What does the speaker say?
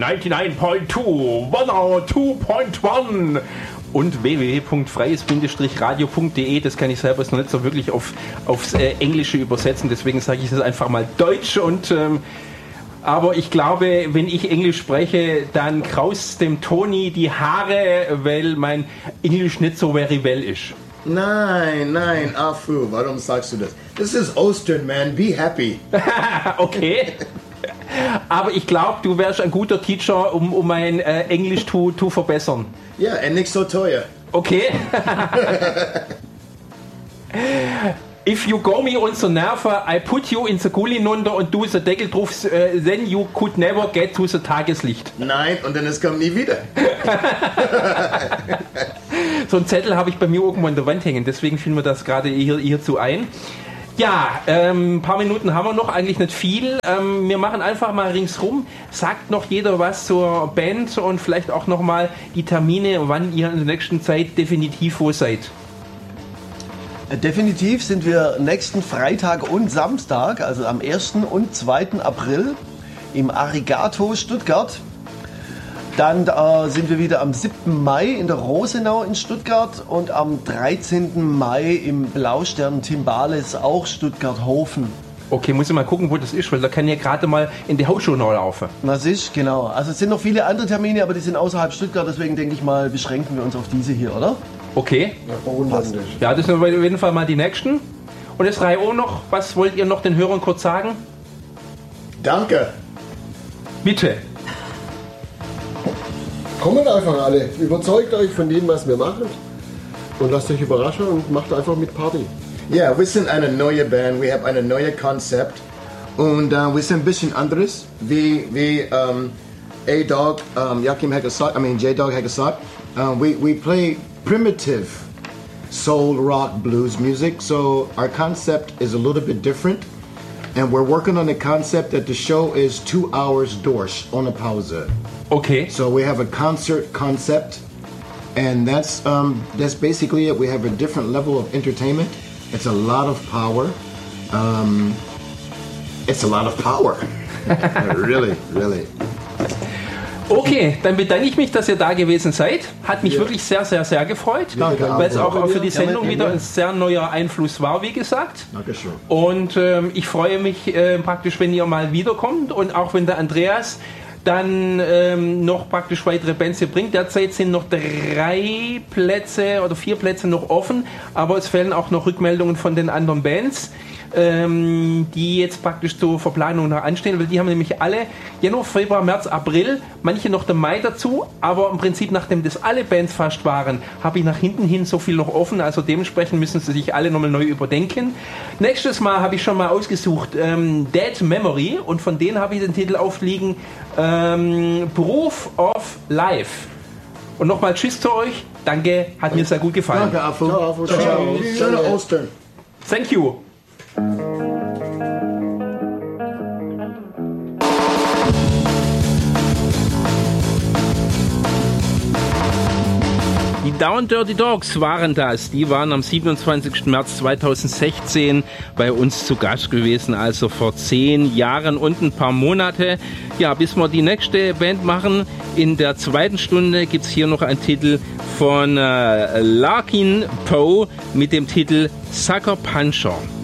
99.2, 102.1 und www.freies-radio.de. Das kann ich selber noch nicht so wirklich aufs Englische übersetzen, deswegen sage ich das einfach mal Deutsch. Und aber ich glaube, wenn ich Englisch spreche, dann kraust dem Toni die Haare, weil mein Englisch nicht so very well ist. Nein, Afu, warum sagst du das? This is Ostern, man, be happy. Okay. Aber ich glaube, du wärst ein guter Teacher, um mein Englisch zu verbessern. Ja, und nicht so teuer. Okay. If you go me on the Nerven, I put you in the Gully runter und du the Deckel drauf, then you could never get to the Tageslicht. Nein, und dann es kommt nie wieder. So einen Zettel habe ich bei mir irgendwo an der Wand hängen, deswegen fiel mir das gerade hierzu ein. Ja, ein paar Minuten haben wir noch, eigentlich nicht viel. Wir machen einfach mal ringsrum. Sagt noch jeder was zur Band und vielleicht auch nochmal die Termine, wann ihr in der nächsten Zeit definitiv wo seid. Definitiv sind wir nächsten Freitag und Samstag, also am 1. und 2. April im Arigato Stuttgart. Dann sind wir wieder am 7. Mai in der Rosenau in Stuttgart und am 13. Mai im Blaustern Timbales, auch Stuttgart-Hofen. Okay, muss ich mal gucken, wo das ist, weil da kann ja gerade mal in die Hausshow noch laufen. Das ist, genau. Also es sind noch viele andere Termine, aber die sind außerhalb Stuttgart, deswegen denke ich mal, beschränken wir uns auf diese hier, oder? Okay. Ja, das sind auf jeden Fall mal die nächsten. Und das 3O noch, was wollt ihr noch den Hörern kurz sagen? Danke. Bitte. Kommt einfach alle, überzeugt euch von dem, was wir machen und lasst euch überraschen und macht einfach mit Party. Ja, wir sind eine neue Band, wir haben ein neues Konzept und wir sind ein bisschen anderes, wie A-Dog, Joachim hat gesagt, J-Dog hat gesagt, we play primitive soul, rock, blues music, so our concept is a little bit different and we're working on a concept that the show is 2 hours durch, ohne Pause. Okay. So we have a concert concept, and that's basically it. We have a different level of entertainment. It's a lot of power. It's a lot of power. Really. Okay, dann bedanke ich mich, dass ihr da gewesen seid. Hat mich wirklich sehr, sehr, sehr gefreut. Danke. Weil es auch für die Sendung wieder ein sehr neuer Einfluss war, wie gesagt. Dankeschön. Und ich freue mich praktisch, wenn ihr mal wiederkommt und auch wenn der Andreas dann noch praktisch weitere Bands hier bringt. Derzeit sind noch 3 Plätze oder 4 Plätze noch offen, aber es fehlen auch noch Rückmeldungen von den anderen Bands, die jetzt praktisch zur Verplanung noch anstehen, weil die haben nämlich alle Januar, Februar, März, April, manche noch der Mai dazu, aber im Prinzip, nachdem das alle Bands fast waren, habe ich nach hinten hin so viel noch offen, also dementsprechend müssen sie sich alle nochmal neu überdenken. Nächstes Mal habe ich schon mal ausgesucht Dead Memory und von denen habe ich den Titel aufliegen Proof of Life. Und nochmal Tschüss zu euch, danke, hat mir sehr gut gefallen. Danke, Afu. Ciao. Schöne Ostern. Thank you. Die Down Dirty Dogs waren das. Die waren am 27. März 2016 bei uns zu Gast gewesen, also vor 10 Jahren und ein paar Monate. Ja, bis wir die nächste Band machen. In der zweiten Stunde gibt es hier noch einen Titel von Larkin Poe mit dem Titel Sucker Puncher.